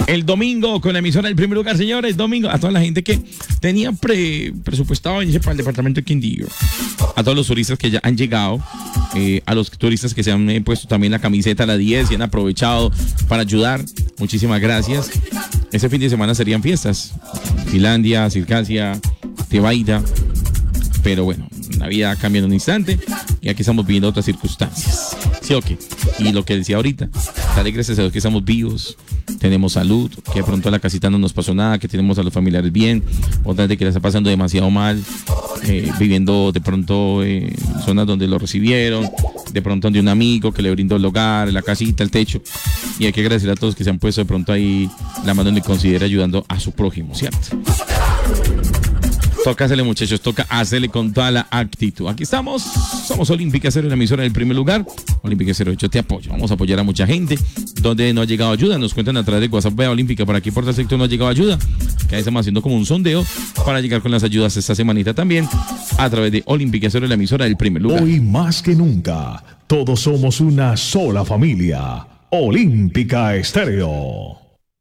El domingo con la emisora del primer lugar, señores. Domingo a toda la gente que tenía presupuestado irse para el departamento de Quindío. A todos los turistas que ya han llegado. A los turistas que se han puesto también la camiseta a la 10 y han aprovechado para ayudar. Muchísimas gracias. Este fin de semana serían fiestas. Finlandia, Circasia, Tebaida. Pero bueno, la vida cambia en un instante y aquí estamos viviendo otras circunstancias. Sí, ok. Y lo que decía ahorita, dale gracias a Dios que estamos vivos, tenemos salud, que de pronto a la casita no nos pasó nada, que tenemos a los familiares bien, otra de que la está pasando demasiado mal, viviendo de pronto en zonas donde lo recibieron, de pronto donde un amigo que le brindó el hogar, la casita, el techo. Y hay que agradecer a todos que se han puesto de pronto ahí la mano y considera ayudando a su prójimo, ¿cierto? Toca hacerle, muchachos, toca hacerle con toda la actitud. Aquí estamos, somos Olímpica Cero, la emisora del primer lugar. Olímpica Cero, yo te apoyo. Vamos a apoyar a mucha gente donde no ha llegado ayuda. Nos cuentan a través de WhatsApp, vea Olímpica, por aquí por el sector no ha llegado ayuda. Que ahí estamos haciendo como un sondeo para llegar con las ayudas esta semanita también a través de Olímpica Cero, la emisora del primer lugar. Hoy más que nunca, todos somos una sola familia. Olímpica Estéreo.